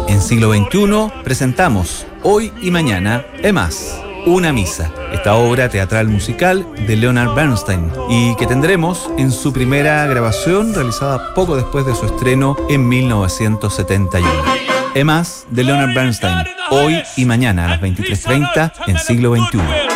En Siglo XXI presentamos Hoy y Mañana, Emas, una misa, esta obra teatral musical de Leonard Bernstein y que tendremos en su primera grabación realizada poco después de su estreno en 1971. Emas de Leonard Bernstein, Hoy y Mañana a las 23:30 en Siglo XXI.